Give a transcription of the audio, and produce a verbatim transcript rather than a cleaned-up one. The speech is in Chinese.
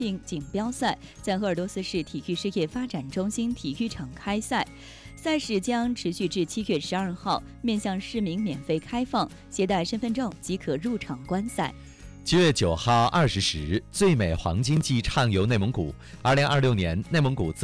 锦标赛在鄂尔多斯市体育事业发展中心体育场开赛。赛事将持续至七月十二号，面向市民免费开放，携带身份证即可入场观赛。 七月九号二十时，最美黄金季畅游内蒙古。二零二六年内蒙古自